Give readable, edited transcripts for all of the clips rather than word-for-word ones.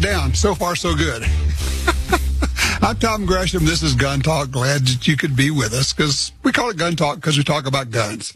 Down. So far, so good. I'm Tom Gresham. This is Gun Talk. Glad that you could be with us because we call it Gun Talk because we talk about guns.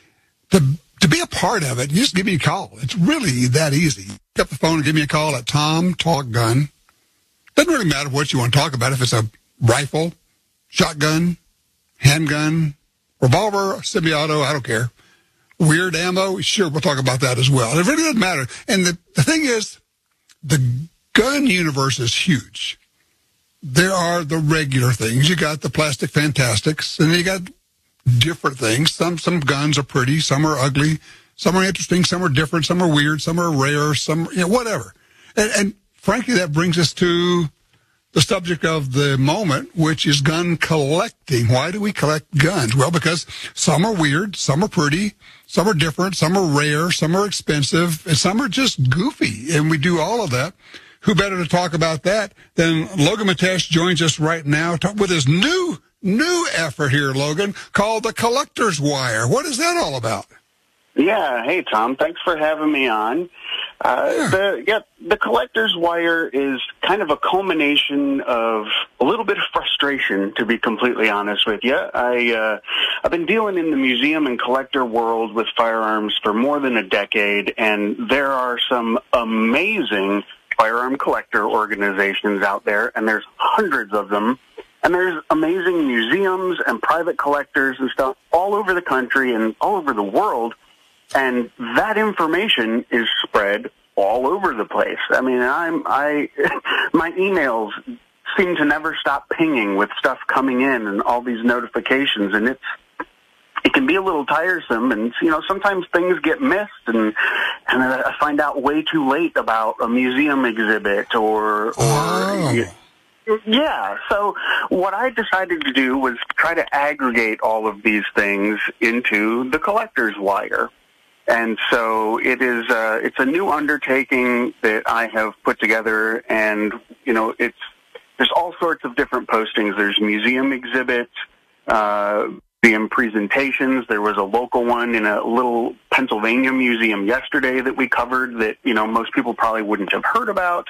To be a part of it, you just give me a call. It's really that easy. Pick up the phone and give me a call at Tom Talk Gun. Doesn't really matter what you want to talk about. If it's a rifle, shotgun, handgun, revolver, semi-auto, I don't care. Weird ammo, sure, we'll talk about that as well. It really doesn't matter. And the thing is, the gun universe is huge. There are the regular things. You got the plastic fantastics, and then you got different things. Some guns are pretty, some are ugly, some are interesting, some are different, some are weird, some are rare, some, whatever. And frankly, that brings us to the subject of the moment, which is gun collecting. Why do we collect guns? Well, because some are weird, some are pretty, some are different, some are rare, some are expensive, and some are just goofy. And we do all of that. Who better to talk about that than Logan Matesh joins us right now with his new effort here, Logan, called The Collector's Wire. What is that all about? Yeah. Hey, Tom. Thanks for having me on. The Collector's Wire is kind of a culmination of a little bit of frustration, to be completely honest with you. I've been dealing in the museum and collector world with firearms for more than a decade, and there are some amazing firearm collector organizations out there, and there's hundreds of them. And there's amazing museums and private collectors and stuff all over the country and all over the world. And that information is spread all over the place. I mean, my emails seem to never stop pinging with stuff coming in and all these notifications, and it can be a little tiresome. And sometimes things get missed, and I find out way too late about a museum exhibit or. Yeah, so what I decided to do was try to aggregate all of these things into the Collector's Wire. And so it's a new undertaking that I have put together, and there's all sorts of different postings. There's museum exhibits, museum presentations. There was a local one in a little Pennsylvania museum yesterday that we covered that most people probably wouldn't have heard about.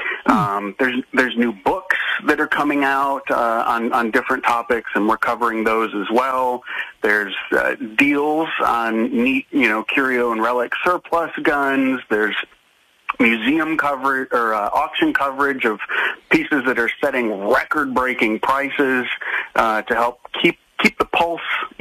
There's new books that are coming out on different topics, and we're covering those as well. There's deals on neat, curio and relic surplus guns. There's museum coverage or auction coverage of pieces that are setting record-breaking prices to help keep the pulse,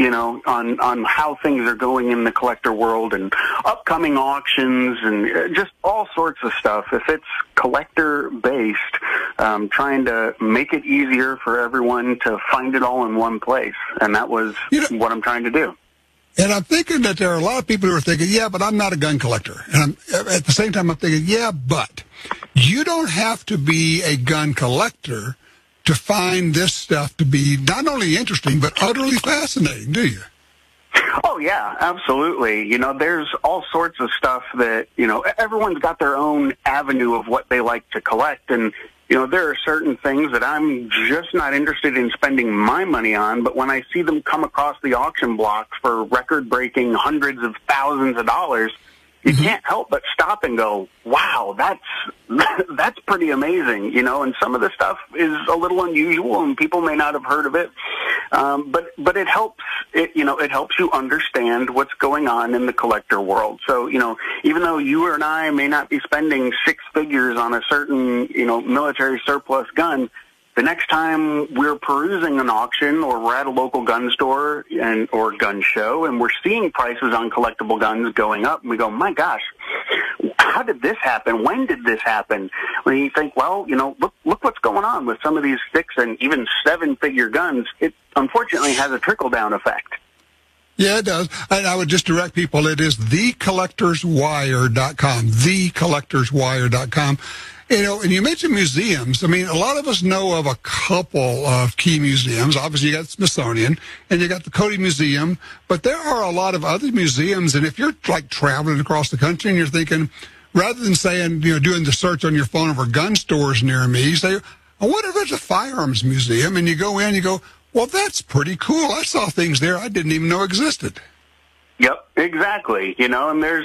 on how things are going in the collector world, and upcoming auctions and just all sorts of stuff. If it's collector-based, trying to make it easier for everyone to find it all in one place. And that was what I'm trying to do. And I'm thinking that there are a lot of people who are thinking, yeah, but I'm not a gun collector. And at the same time, I'm thinking, yeah, but you don't have to be a gun collector to find this stuff to be not only interesting, but utterly fascinating, do you? Oh, yeah, absolutely. There's all sorts of stuff that, everyone's got their own avenue of what they like to collect. And, there are certain things that I'm just not interested in spending my money on. But when I see them come across the auction block for record-breaking hundreds of thousands of dollars, you can't help but stop and go, wow, that's pretty amazing, and some of the stuff is a little unusual and people may not have heard of it. But it helps, it helps you understand what's going on in the collector world. So, even though you and I may not be spending six figures on a certain, military surplus gun, the next time we're perusing an auction or we're at a local gun store or gun show and we're seeing prices on collectible guns going up, and we go, my gosh, how did this happen? When did this happen? When you think, well, look what's going on with some of these six and even seven-figure guns. It unfortunately has a trickle-down effect. Yeah, it does. And I would just direct people, it is thecollectorswire.com, thecollectorswire.com. And you mentioned museums. I mean, a lot of us know of a couple of key museums. Obviously, you got Smithsonian, and you got the Cody Museum, but there are a lot of other museums. And if you're, traveling across the country and you're thinking, rather than saying, doing the search on your phone for gun stores near me, you say, I wonder if there's a firearms museum. And you go in, you go, well, that's pretty cool. I saw things there I didn't even know existed. Yep, exactly. And there's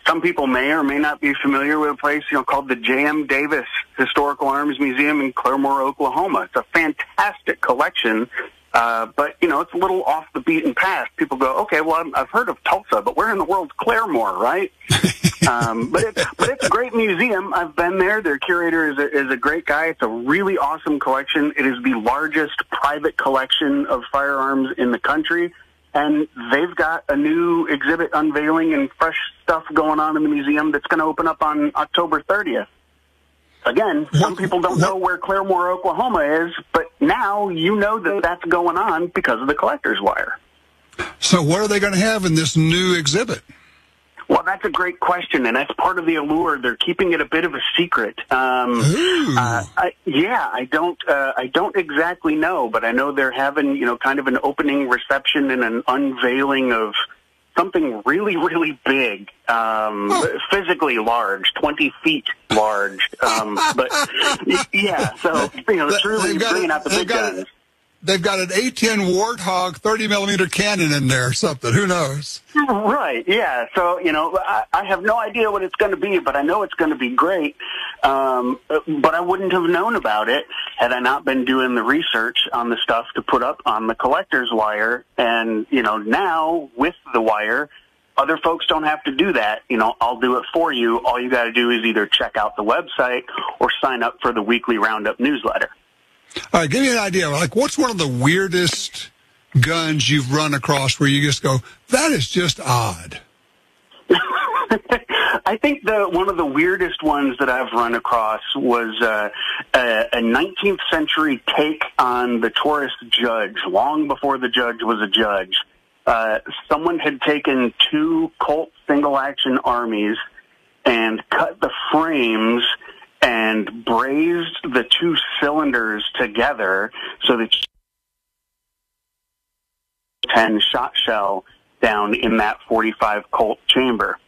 some people may or may not be familiar with a place, called the J.M. Davis Historical Arms Museum in Claremore, Oklahoma. It's a fantastic collection, but, it's a little off the beaten path. People go, okay, well, I've heard of Tulsa, but where in the world's Claremore, right? But it's a great museum. I've been there. Their curator is a great guy. It's a really awesome collection. It is the largest private collection of firearms in the country. And they've got a new exhibit unveiling and fresh stuff going on in the museum that's going to open up on October 30th. Again, some people don't know where Claremore, Oklahoma is, but now you know that that's going on because of the Collector's Wire. So what are they going to have in this new exhibit? Well, that's a great question, and that's part of the allure. They're keeping it a bit of a secret. I don't exactly know, but I know they're having, kind of an opening reception and an unveiling of something really, really big, physically large, 20 feet large. But yeah, so truly bringing out the big guns. They've got an A-10 Warthog 30-millimeter cannon in there or something. Who knows? Right, yeah. So, I have no idea what it's going to be, but I know it's going to be great. But I wouldn't have known about it had I not been doing the research on the stuff to put up on the Collector's Wire. And, now with the Wire, other folks don't have to do that. I'll do it for you. All you got to do is either check out the website or sign up for the weekly Roundup newsletter. All right, give me an idea. Like, what's one of the weirdest guns you've run across where you just go, that is just odd? I think one of the weirdest ones that I've run across was a 19th century take on the tourist judge, long before the judge was a judge. Someone had taken two Colt single-action armies and cut the frames and brazed the two cylinders together so that 10 shot shell down in that 45 Colt chamber.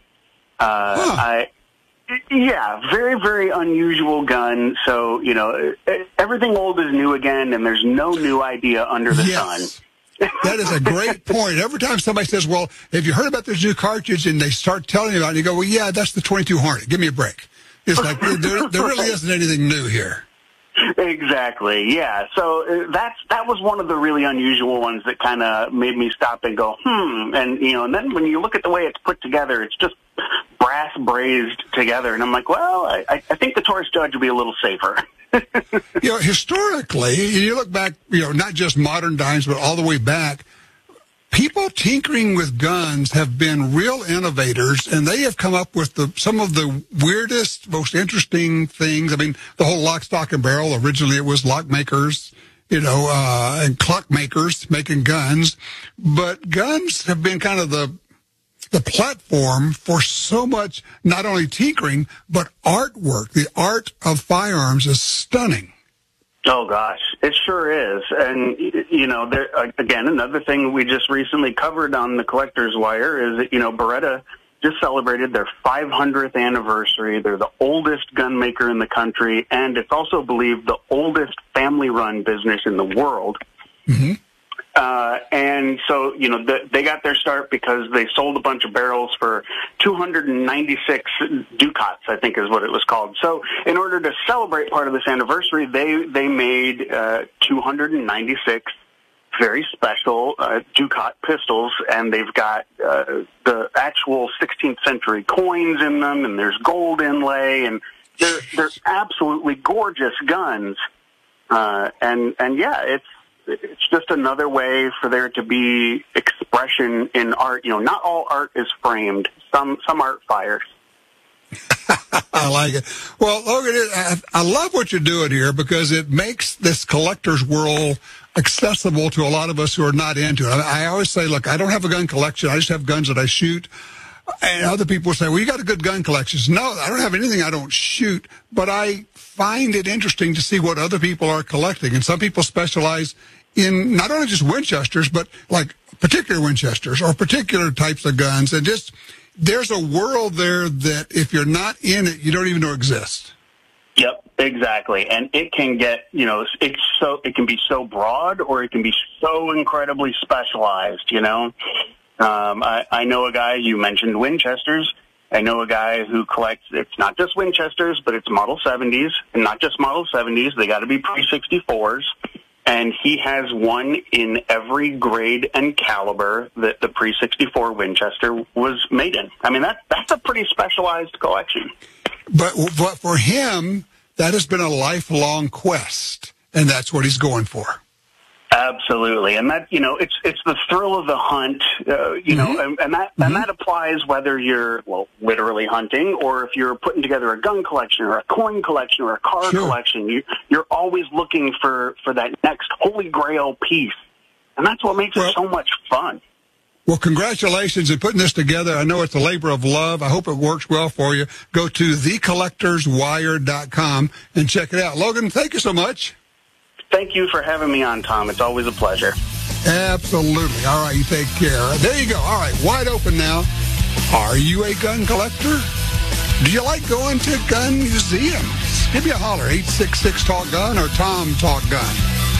Very, very unusual gun. So, everything old is new again, and there's no new idea under the sun. That is a great point. Every time somebody says, well, have you heard about this new cartridge? And they start telling you about it, and you go, well, yeah, that's the 22 Hornet. Give me a break. It's like there really isn't anything new here. Exactly, yeah. So that was one of the really unusual ones that kind of made me stop and go, and and then when you look at the way it's put together, it's just brass brazed together, and I'm like, well, I think the tourist judge would be a little safer. Historically, you look back, not just modern times, but all the way back, people tinkering with guns have been real innovators, and they have come up with some of the weirdest, most interesting things. I mean, the whole lock, stock, and barrel, originally it was lock makers, and clock makers making guns. But guns have been kind of the platform for so much, not only tinkering, but artwork. The art of firearms is stunning. Oh, gosh, it sure is. And, again, another thing we just recently covered on the Collector's Wire is that, Beretta just celebrated their 500th anniversary. They're the oldest gun maker in the country, and it's also believed the oldest family-run business in the world. Mm-hmm. And so, they got their start because they sold a bunch of barrels for 296 ducats, I think is what it was called. So in order to celebrate part of this anniversary, they made 296 very special Ducat pistols, and they've got the actual 16th century coins in them, and there's gold inlay, and they're absolutely gorgeous guns. It's just another way for there to be expression in art. Not all art is framed. Some art fires. I like it. Well, Logan, I love what you're doing here because it makes this collector's world accessible to a lot of us who are not into it. I always say, look, I don't have a gun collection. I just have guns that I shoot. And other people say, well, you got a good gun collection. No, I don't have anything I don't shoot, but I find it interesting to see what other people are collecting. And some people specialize in not only just Winchesters, but like particular Winchesters or particular types of guns. And just, there's a world there that if you're not in it, you don't even know exists. Yep, exactly. And it can get, it can be so broad or it can be so incredibly specialized, I know a guy, you mentioned Winchesters. I know a guy who collects, it's not just Winchesters, but it's Model 70s, and not just Model 70s. They got to be pre-64s. And he has one in every grade and caliber that the pre-64 Winchester was made in. I mean, that's a pretty specialized collection. But for him, that has been a lifelong quest, and that's what he's going for. Absolutely, and that, you know, it's the thrill of the hunt, you know, and that applies whether you're, well, literally hunting, or if you're putting together a gun collection or a coin collection or a car collection. You're always looking for that next holy grail piece, and that's what makes it so much fun. Well, congratulations in putting this together. I know it's a labor of love. I hope it works well for you. Go to thecollectorswire.com and check it out. Logan, thank you so much. Thank you for having me on, Tom. It's always a pleasure. Absolutely. All right, you take care. There you go. All right, wide open now. Are you a gun collector? Do you like going to gun museums? Give me a holler, 866-TALK-GUN or Tom Talk Gun.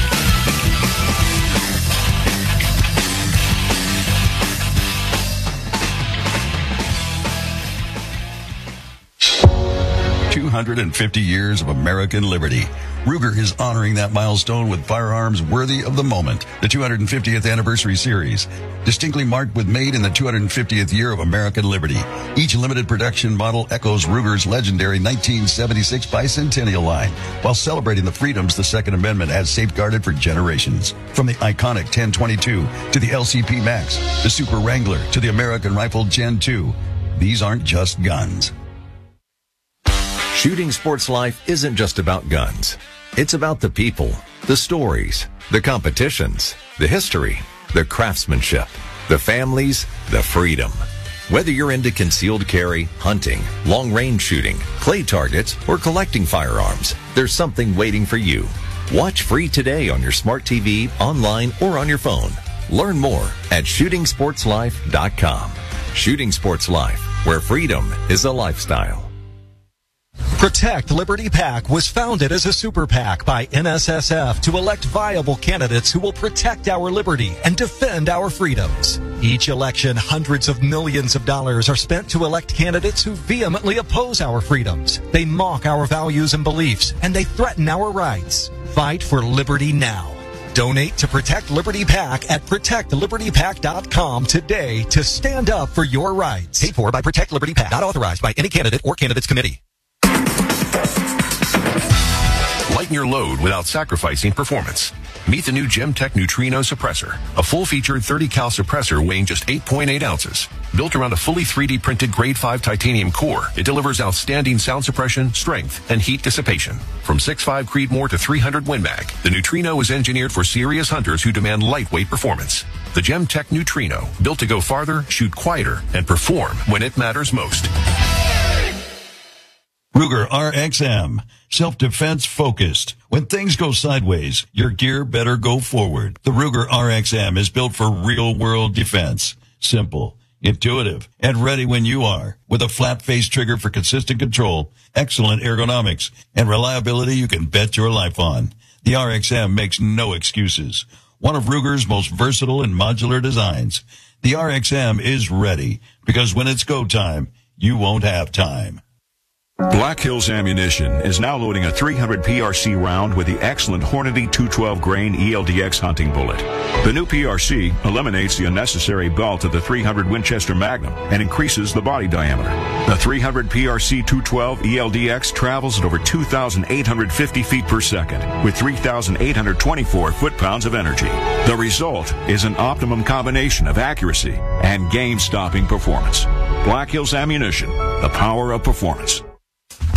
$250 years of American liberty. Ruger is honoring that milestone with firearms worthy of the moment. The 250th Anniversary Series, distinctly marked with made in the 250th year of American liberty. Each limited production model echoes Ruger's legendary 1976 bicentennial line, while celebrating the freedoms the Second Amendment has safeguarded for generations. From the iconic 1022 to the LCP Max, the Super Wrangler to the American Rifle Gen 2. These aren't just guns. Shooting Sports Life isn't just about guns. It's about the people, the stories, the competitions, the history, the craftsmanship, the families, the freedom. Whether you're into concealed carry, hunting, long-range shooting, clay targets, or collecting firearms, there's something waiting for you. Watch free today on your smart TV, online, or on your phone. Learn more at shootingsportslife.com. Shooting Sports Life, where freedom is a lifestyle. Protect Liberty PAC was founded as a super PAC by NSSF to elect viable candidates who will protect our liberty and defend our freedoms. Each election, hundreds of millions of dollars are spent to elect candidates who vehemently oppose our freedoms. They mock our values and beliefs, and they threaten our rights. Fight for liberty now. Donate to Protect Liberty PAC at ProtectLibertyPAC.com today to stand up for your rights. Paid for by Protect Liberty PAC. Not authorized by any candidate or candidates committee. Lighten your load without sacrificing performance. Meet the new Gemtech Neutrino Suppressor, a full-featured 30-cal suppressor weighing just 8.8 ounces. Built around a fully 3D printed Grade 5 titanium core, it delivers outstanding sound suppression, strength, and heat dissipation. From 6.5 Creedmoor to 300 Win Mag, the Neutrino is engineered for serious hunters who demand lightweight performance. The Gemtech Neutrino, built to go farther, shoot quieter, and perform when it matters most. Ruger RXM, self-defense focused. When things go sideways, your gear better go forward. The Ruger RXM is built for real-world defense. Simple, intuitive, and ready when you are. With a flat-face trigger for consistent control, excellent ergonomics, and reliability you can bet your life on. The RXM makes no excuses. One of Ruger's most versatile and modular designs. The RXM is ready, because when it's go time, you won't have time. Black Hills Ammunition is now loading a 300 PRC round with the excellent Hornady 212 grain ELDX hunting bullet. The new PRC eliminates the unnecessary belt of the 300 Winchester Magnum and increases the body diameter. The 300 PRC 212 ELDX travels at over 2,850 feet per second with 3,824 foot-pounds of energy. The result is an optimum combination of accuracy and game-stopping performance. Black Hills Ammunition, the power of performance.